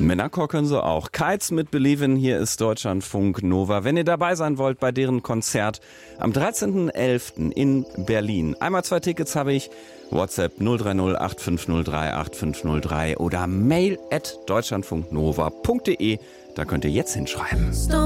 Männerchor können sie auch. Kites mit Believin', hier ist Deutschlandfunk Nova. Wenn ihr dabei sein wollt bei deren Konzert am 13.11. in Berlin. Einmal 2 Tickets habe ich. WhatsApp 030 8503 8503 oder mail@deutschlandfunknova.de. Da könnt ihr jetzt hinschreiben.